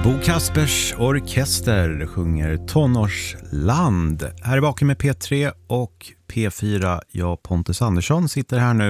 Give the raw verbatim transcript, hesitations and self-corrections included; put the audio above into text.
Bo Kaspers orkester sjunger Tonårsland. Här är bakom med P tre och P fyra. Jag, Pontus Andersson, sitter här nu